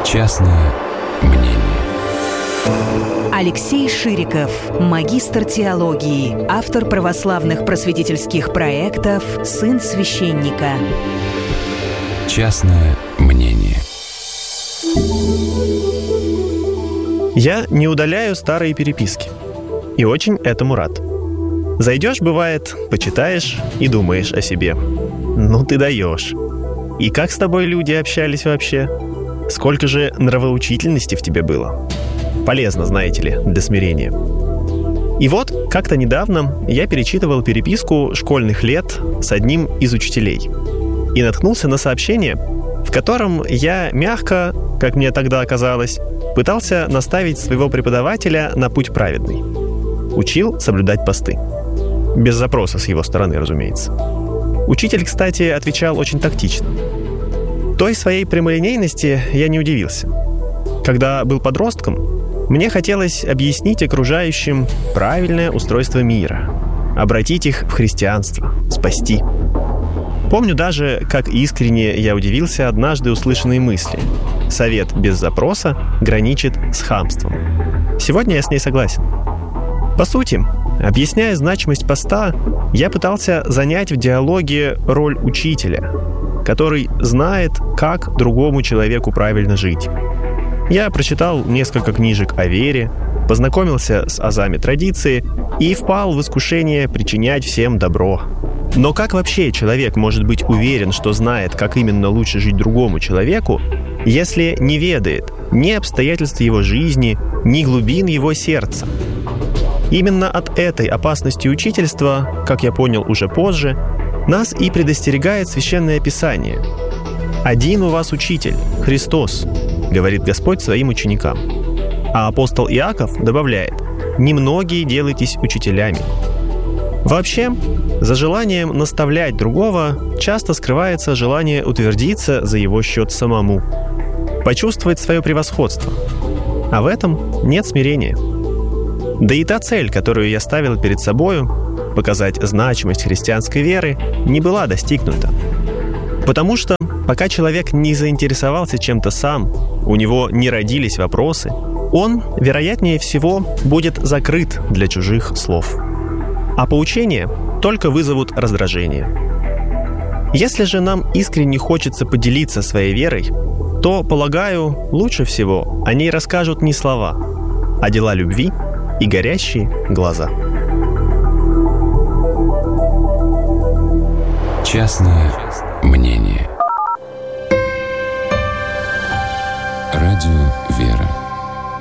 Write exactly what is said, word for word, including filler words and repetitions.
Частное мнение. Алексей Шириков, магистр теологии, автор православных просветительских проектов «Сын священника». Частное мнение. Я не удаляю старые переписки. И очень этому рад. Зайдешь, бывает, почитаешь и думаешь о себе. Ну ты даешь. И как с тобой люди общались вообще? Сколько же нравоучительности в тебе было? Полезно, знаете ли, для смирения. И вот, как-то недавно я перечитывал переписку школьных лет с одним из учителей. И наткнулся на сообщение, в котором я мягко, как мне тогда казалось, пытался наставить своего преподавателя на путь праведный. Учил соблюдать посты. Без запроса с его стороны, разумеется. Учитель, кстати, отвечал очень тактично. Той своей прямолинейности я не удивился. Когда был подростком, мне хотелось объяснить окружающим правильное устройство мира, обратить их в христианство, спасти. Помню даже, как искренне я удивился однажды услышанной мысли. Совет без запроса граничит с хамством. Сегодня я с ней согласен. По сути, объясняя значимость поста, я пытался занять в диалоге роль учителя, который знает, как другому человеку правильно жить. Я прочитал несколько книжек о вере, познакомился с азами традиции и впал в искушение причинять всем добро. Но как вообще человек может быть уверен, что знает, как именно лучше жить другому человеку, если не ведает ни обстоятельств его жизни, ни глубин его сердца? Именно от этой опасности учительства, как я понял уже позже, нас и предостерегает Священное Писание. «Один у вас учитель, Христос», — говорит Господь своим ученикам. А апостол Иаков добавляет: «Немногие делайтесь учителями». Вообще, за желанием наставлять другого часто скрывается желание утвердиться за его счет самому, почувствовать свое превосходство. А в этом нет смирения. Да и та цель, которую я ставил перед собою, показать значимость христианской веры, не была достигнута. Потому что, пока человек не заинтересовался чем-то сам, у него не родились вопросы, он, вероятнее всего, будет закрыт для чужих слов. А поучения только вызовут раздражение. Если же нам искренне хочется поделиться своей верой, то, полагаю, лучше всего о ней расскажут не слова, а дела любви и горящие глаза. Частное мнение. Радио «Вера».